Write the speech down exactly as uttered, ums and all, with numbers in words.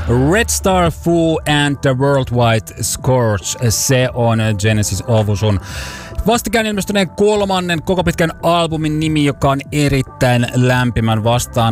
Red Star, Fool and the Worldwide Scourge. Se on Genesis Ovusun vastikään ilmestyneen kolmannen koko pitkän albumin nimi, joka on erittäin lämpimän vastaan